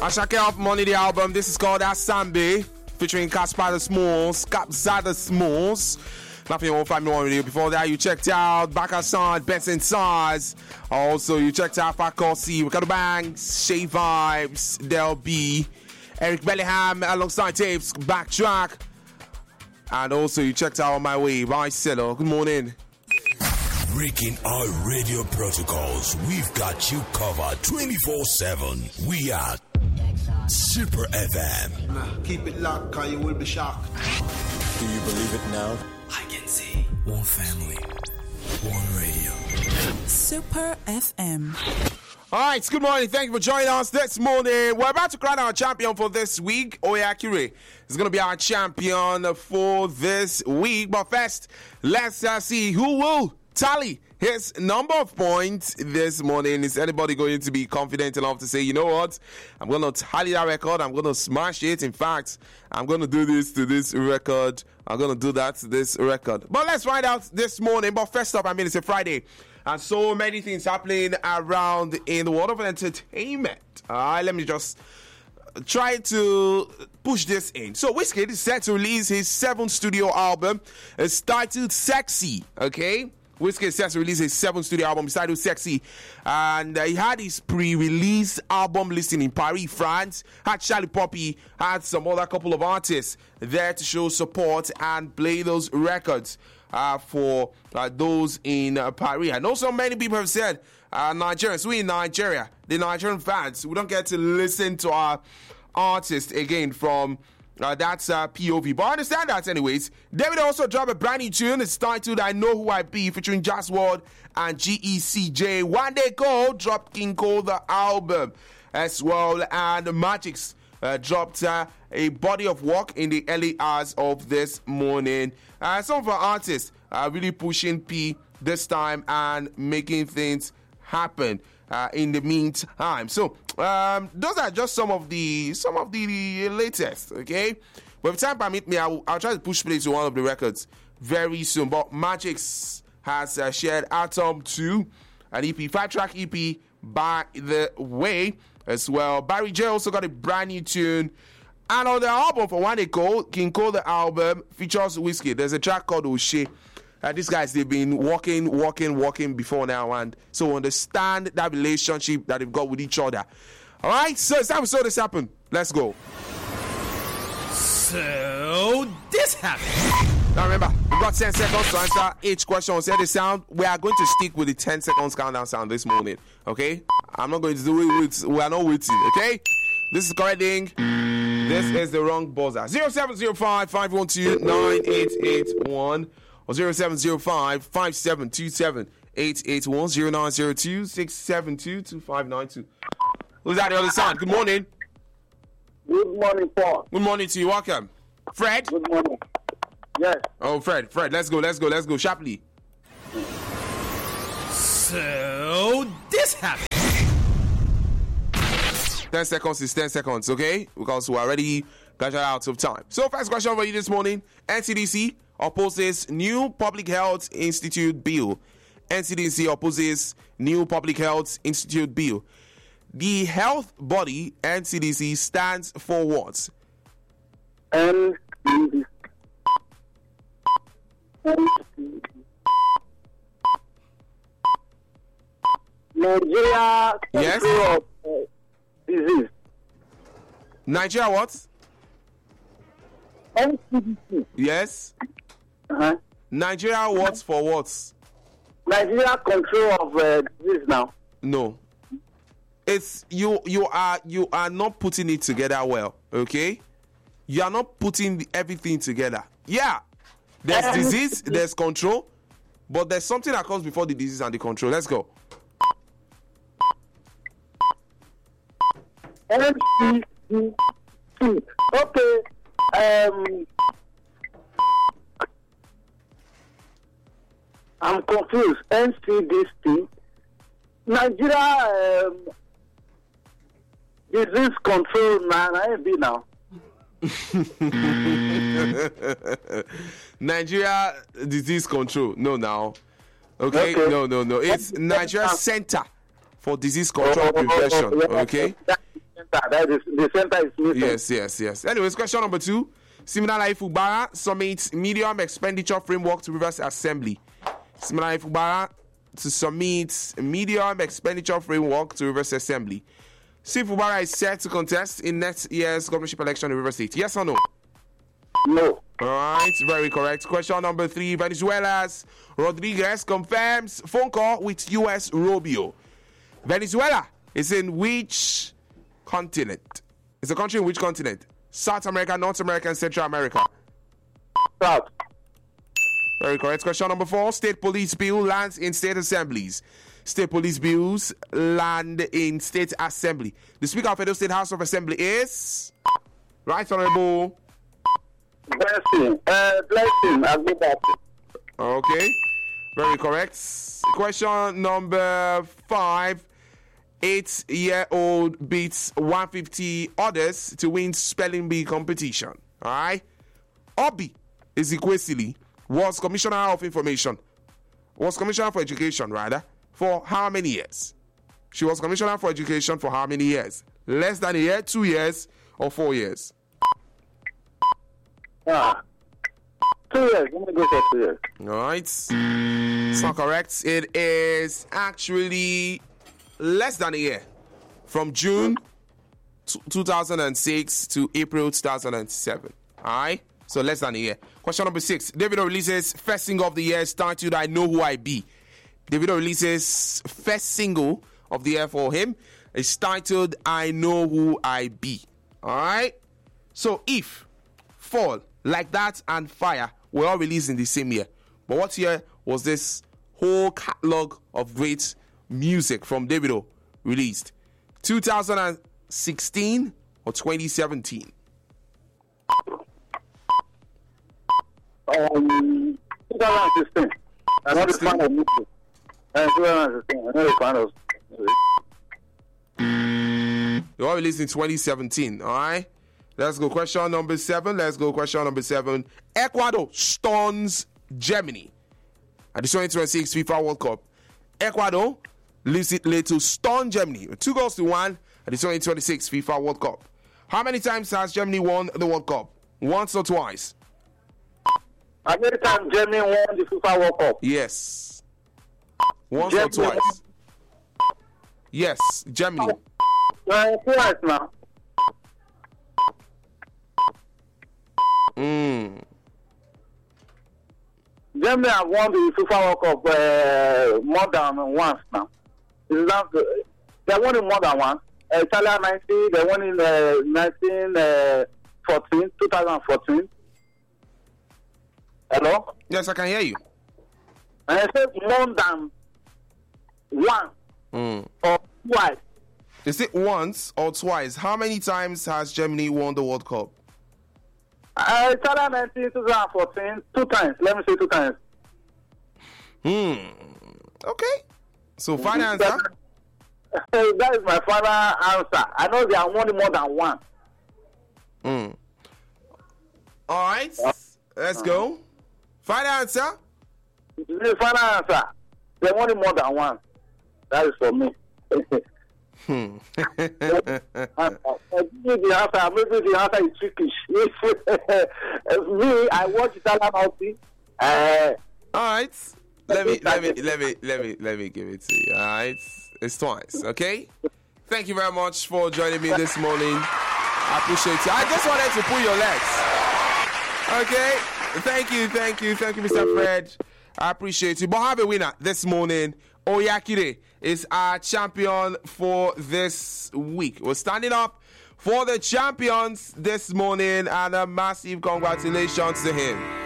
Ashake Off Money, the album. This is called Asambe, featuring Caspar the Smalls, Capzada Smalls. Nothing won't find me on radio. Before that, you checked out Bakasan, Benson SARS. Also, you checked out Fakosi, Ricardo Banks, Shay Vibes, Del B, Eric Bellingham alongside Tapes, Backtrack. And also, you checked out On My Way by Cello. Good morning. Breaking our radio protocols, we've got you covered 24/7. We are Super FM. Keep it locked, cause you will be shocked. Do you believe it now? I can see. One family, one radio. Super FM. All right, good morning. Thank you for joining us this morning. We're about to crown our champion for this week. Oyakire is going to be our champion for this week. But first, let's see who will tally his number of points this morning. Is anybody going to be confident enough to say, you know what, I'm going to tally that record, I'm going to smash it. In fact, I'm going to do this to this record, I'm going to do that to this record. But let's find out this morning. But first up, it's a Friday, and so many things happening around in the world of entertainment. Let me just try to push this in. So Wizkid is set to release his 7th studio album. It's titled Sexy, okay? Wizkid is set to release his 7th studio album. It's titled Sexy. And he had his pre-release album listing in Paris, France. Had Charlie Poppy, had some other couple of artists there to show support and play those records for those in Paris. I know so many people have said, Nigerians, we in Nigeria, the Nigerian fans, we don't get to listen to our artists again from that's POV. But I understand that anyways. David also dropped a brand new tune. It's titled I Know Who I Be, featuring Jazz World and GECJ. One day ago, dropped King Cole, the album as well. And Magic's dropped a body of work in the early hours of this morning. Some of our artists are really pushing P this time and making things happen in the meantime. So those are just some of the latest, okay? But if time permit me, I'll try to push play to one of the records very soon. But Magix has shared Atom 2, an EP, 5-track EP, by the way, as well. Barry J also got a brand new tune. And on the album for one day called King Cole, the album features Wizkid. There's a track called Oshe. These guys, they've been walking before now, and so understand that relationship that they've got with each other. All right, so it's time we saw this happen. Let's go. So this happened. Now remember, we've got 10 seconds to answer each question. Say the sound. We are going to stick with the 10 seconds countdown sound this morning. Okay? I'm not going to do it. We are not waiting. Okay? This is correct thing. This is the wrong buzzer. 0705 512 9881. Or 0705 5727 881 0902 672 2592. Who's that the other side? Good morning. Good morning, Paul. Good morning to you. Welcome. Fred? Good morning. Yes. Oh, Fred. Let's go. Sharply. So this happened. 10 seconds is 10 seconds, okay? Because we're already got out of time. So first question for you this morning. NCDC opposes new Public Health Institute bill. NCDC opposes new Public Health Institute bill. The health body NCDC stands for what? Nigeria Yes. Control of Disease. Nigeria what? NCDC. Yes. Uh-huh. Nigeria what for what? Nigeria Control of Disease now. No. It's you are not putting it together well, okay? You are not putting everything together. Yeah. There's disease, there's control, but there's something that comes before the disease and the control. Let's go. NCDC. Okay. I'm confused. NCDC. Nigeria Disease Control now. Nigeria Disease Control. No, now. Okay? No. It's Nigeria Center for Disease Control and Prevention. Okay? center. That is, the center is missing. Yes. Anyways, question number 2. Siminala Ifubara submits medium expenditure framework to Rivers Assembly. Siminala Ifubara to submit medium expenditure framework to Rivers Assembly. See, Ifubara is set to contest in next year's governorship election in Rivers State. Yes or no? No. All right, very correct. Question number 3. Venezuela's Rodriguez confirms phone call with U.S. Rubio. Venezuela is in which continent? It's a country in which continent? South America, North America, and Central America. South. Very correct. Question number 4. State police bill lands in state assemblies. State police bills land in state assembly. The Speaker of Edo State House of Assembly is? Right, Honorable? Blessing. I'll go back. Okay. Very correct. Question number 5. 8-year-old beats 150 others to win spelling bee competition. All right. Obi Ezekwesili was Commissioner of Information. Was Commissioner for Education, rather, for how many years? She was Commissioner for Education for how many years? Less than a year, 2 years, or 4 years? 2 years. Let me go for 2 years. All right. It's not correct. It is actually less than a year. From June 2006 to April 2007. All right. So less than a year. Question number 6. Davido releases first single of the year titled I Know Who I Be. Davido releases first single of the year for him. It's titled I Know Who I Be. All right. So if Fall, Like That, and Fire were all released in the same year, but what year was this whole catalog of great music from Davido released? 2016 or 2017? 2016. I'm not a fan of music. 2016. I'm not a fan of music. They all released in 2017. All right. Let's go. Question number 7. Ecuador stuns Germany at the 2026 FIFA World Cup. Ecuador leaves it late to stun Germany 2-1 at the 2026 FIFA World Cup. How many times has Germany won the World Cup? Once or twice? How many times Germany won the FIFA World Cup? Yes. Once or twice? Yes, Germany. Twice now. Germany have won the FIFA World Cup more than once now. They won it more than once. Italy 90, they won in 2014. Hello? Yes, I can hear you. And I said more than once or twice. Is it once or twice? How many times has Germany won the World Cup? Italy 19, 2014, 2 times. Let me say 2 times. Okay. So, final answer? That is my final answer. I know they are winning more than one. All right. Let's go. Final answer? The final answer. They wanted more than one. That is for me. Maybe the answer is trickish. Me, I watch Italian hockey. All right. Let me give it to you. All right. It's twice. Okay. Thank you very much for joining me this morning. I appreciate you. I just wanted to pull your legs. Okay. Thank you, Mr. Fred. I appreciate you. But have a winner this morning. Oyakire is our champion for this week. We're standing up for the champions this morning, and a massive congratulations to him.